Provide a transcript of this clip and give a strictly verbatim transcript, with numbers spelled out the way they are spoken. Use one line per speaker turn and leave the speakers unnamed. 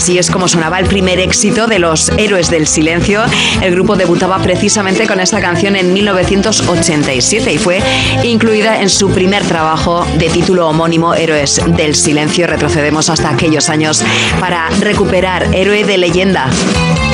Así es como sonaba el primer éxito de los Héroes del Silencio. El grupo debutaba precisamente con esta canción en mil novecientos ochenta y siete y fue incluida en su primer trabajo de título homónimo, Héroes del Silencio. Retrocedemos hasta aquellos años para recuperar Héroe de Leyenda.